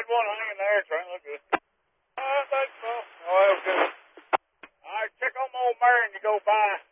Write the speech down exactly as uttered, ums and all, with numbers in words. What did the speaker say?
one hanging there. Train look good. I think so. Oh, that was good. All right, check on my old mare and you go by.